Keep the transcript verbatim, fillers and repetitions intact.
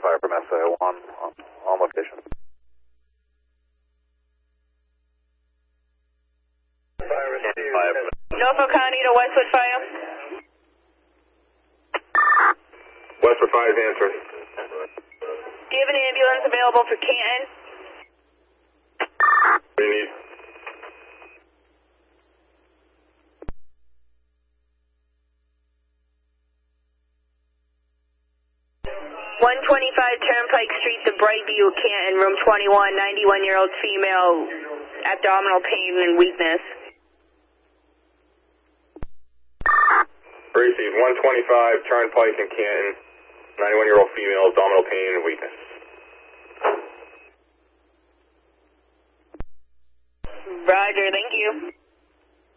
fire from S A one on, on location. Norfolk County to Westwood Fire. Westwood Fire is answering. Do you have an ambulance available for Canton? What do you need? one twenty-five Turnpike Street, the Brightview, Canton, room twenty-one, ninety-one-year-old female, abdominal pain and weakness. Received one twenty-five Turnpike in Canton, ninety-one-year-old female, abdominal pain and weakness. Roger, thank you.